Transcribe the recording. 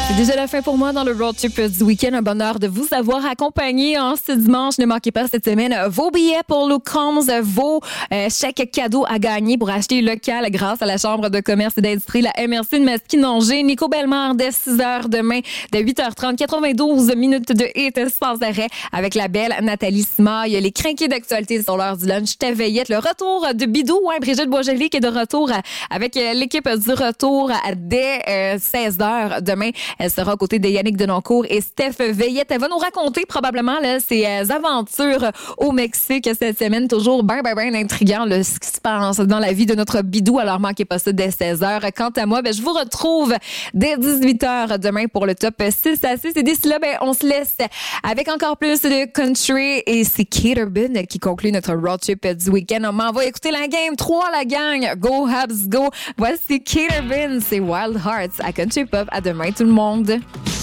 C'est déjà la fin pour moi dans le road trip du week-end. Un bonheur de vous avoir accompagné en ce dimanche. Ne manquez pas cette semaine vos billets pour Luke Combs, vos chèques cadeaux à gagner pour acheter local grâce à la Chambre de commerce et d'industrie, la MRC de Masquinongé. Nico Bellemare dès 6h demain, dès 8h30, 92 minutes de hit sans arrêt avec la belle Nathalie Simard. Il y a les crinqués d'actualité sur l'heure du lunch. Veillette, le retour de Bidou, Brigitte Boisjoli qui est de retour avec l'équipe du retour dès 16h demain. Elle sera aux côtés de Yannick Denoncourt et Steph Veillette. Elle va nous raconter probablement là, ses aventures au Mexique cette semaine. Toujours bien intriguant là, ce qui se passe dans la vie de notre Bidou. Alors manquez pas ça dès 16h. Quant à moi, je vous retrouve dès 18h demain pour le top 6 à 6. Et d'ici là, on se laisse avec encore plus de country. Et c'est Kate Urban qui conclut notre road trip du week-end. On m'en va écouter la game 3, la gang. Go Habs, go. Voici Kate Urban, c'est Wild Hearts à Country Pop. À demain tout le monde.